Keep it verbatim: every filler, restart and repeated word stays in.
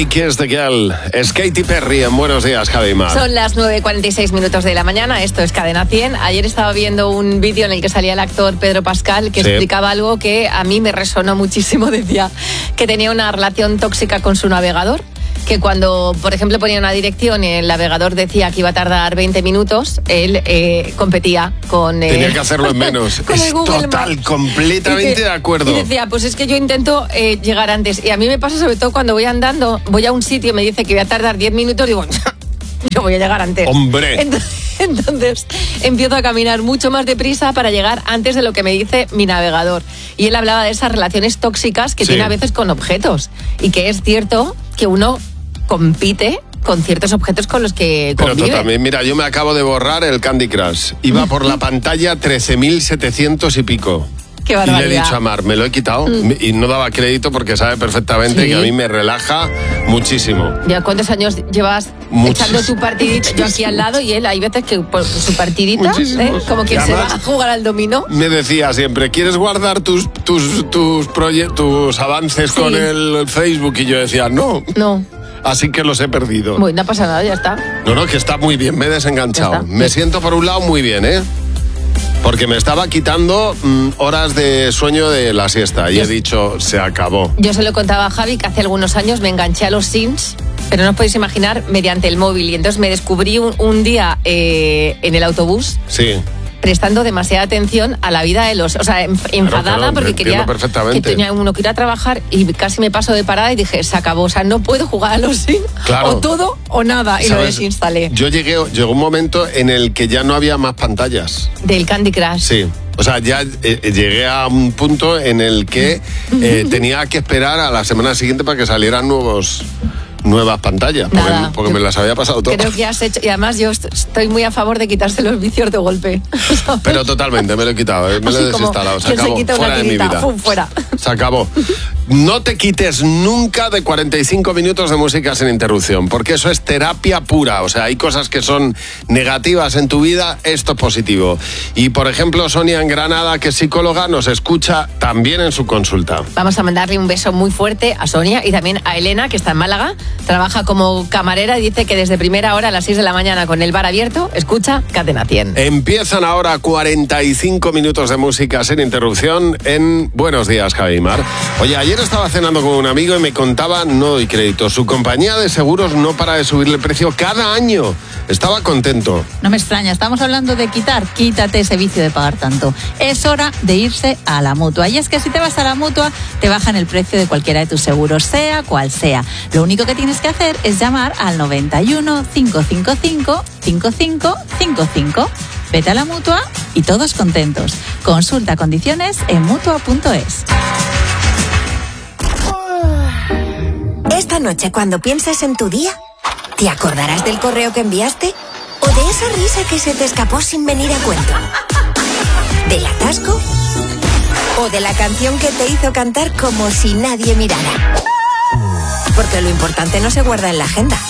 Fake is the Girl. Es Katy Perry en Buenos Días, Javi Mar. Son las nueve cuarenta y seis minutos de la mañana, esto es Cadena cien. Ayer estaba viendo un vídeo en el que salía el actor Pedro Pascal que sí. explicaba algo que a mí me resonó muchísimo. Decía que tenía una relación tóxica con su navegador, que cuando, por ejemplo, ponía una dirección y el navegador decía que iba a tardar veinte minutos, él eh, competía con... Eh, Tenía que hacerlo en menos. Es total, Maps. completamente que, de acuerdo. Y decía, pues es que yo intento eh, llegar antes. Y a mí me pasa sobre todo cuando voy andando, voy a un sitio y me dice que voy a tardar diez minutos, digo, yo voy a llegar antes. ¡Hombre! Entonces, entonces empiezo a caminar mucho más deprisa para llegar antes de lo que me dice mi navegador. Y él hablaba de esas relaciones tóxicas que sí. tiene a veces con objetos. Y que es cierto que uno compite con ciertos objetos con los que Pero convive. tú también, mira, yo me acabo de borrar el Candy Crush. Iba por la pantalla trece mil setecientos y pico. Qué barbaridad. Y le he dicho a Mar, me lo he quitado mm. y no daba crédito porque sabe perfectamente ¿Sí? que a mí me relaja muchísimo. ¿Ya cuántos años llevas Muchis... echando tu partidita? Yo aquí al lado y él, hay veces que por su partidita, ¿eh? como que se va a jugar al dominó. Me decía siempre, ¿quieres guardar tus tus tus, proye- tus avances sí. con el Facebook? Y yo decía, no. No. Así que los he perdido. Bueno, no pasa nada, ya está. No, no, que está muy bien, me he desenganchado. Me siento por un lado muy bien, ¿eh? Porque me estaba quitando mm, horas de sueño de la siesta y yo, he dicho, se acabó. Yo se lo contaba a Javi que hace algunos años me enganché a los Sims, pero no os podéis imaginar, mediante el móvil. Y entonces me descubrí un, un día eh, en el autobús. Sí. Prestando demasiada atención a la vida de los... O sea, enfadada claro, claro, porque quería... perfectamente. Que tenía uno que ir a trabajar y casi me paso de parada y dije, se acabó. O sea, no puedo jugar a los Sims. Claro. O todo o nada. Y ¿sabes? Lo desinstalé. Yo llegué... Llegó un momento en el que ya no había más pantallas. Del Candy Crush. Sí. O sea, ya eh, llegué a un punto en el que eh, tenía que esperar a la semana siguiente para que salieran nuevos... nuevas pantallas, porque, Nada, porque me las había pasado todas. Creo que has hecho, y además yo estoy muy a favor de quitarse los vicios de golpe. ¿Sabes? Pero totalmente, me lo he quitado, me lo he desinstalado, se acabó, se fuera de mi vida. Fum, fuera. Se acabó. No te quites nunca de cuarenta y cinco minutos de música sin interrupción, porque eso es terapia pura. O sea, hay cosas que son negativas en tu vida, esto es positivo. Y, por ejemplo, Sonia en Granada, que es psicóloga, nos escucha también en su consulta. Vamos a mandarle un beso muy fuerte a Sonia y también a Elena, que está en Málaga. Trabaja como camarera y dice que desde primera hora a las seis de la mañana con el bar abierto, escucha Cadena cien. Empiezan ahora cuarenta y cinco minutos de música sin interrupción en Buenos Días, Javi Mar. Oye, ayer estaba cenando con un amigo y me contaba, no doy crédito, su compañía de seguros no para de subirle el precio cada año. Estaba contento. No me extraña, estamos hablando de quitar, quítate ese vicio de pagar tanto. Es hora de irse a la Mutua. Y es que si te vas a la Mutua, te bajan el precio de cualquiera de tus seguros, sea cual sea. Lo único que tienes que hacer es llamar al noventa y uno, cinco cinco cinco, cinco cinco cinco cinco. Vete a la Mutua y todos contentos. Consulta condiciones en mutua punto es. Esta noche, cuando pienses en tu día, ¿te acordarás del correo que enviaste? ¿O de esa risa que se te escapó sin venir a cuento? ¿Del atasco? ¿O de la canción que te hizo cantar como si nadie mirara? Porque lo importante no se guarda en la agenda,